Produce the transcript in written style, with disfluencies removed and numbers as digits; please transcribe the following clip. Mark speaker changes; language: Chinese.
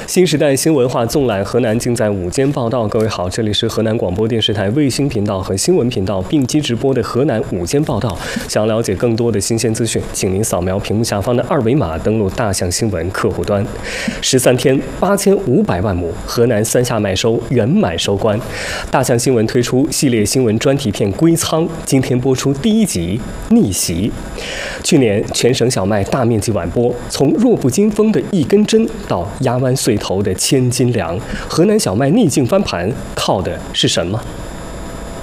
Speaker 1: 新时代新文化纵览河南，尽在午间报道。各位好，这里是河南广播电视台卫星频道和新闻频道并机直播的河南午间报道。想了解更多的新鲜资讯，请您扫描屏幕下方的二维码，登录大象新闻客户端。13天8500万亩，河南三下麦收圆满收官。大象新闻推出系列新闻专题片《归仓》，今天播出第1集《逆袭》。去年全省小麦大面积晚播，从弱不禁风的1根针到压弯碎头的千斤粮，河南小麦逆境翻盘，靠的是什么？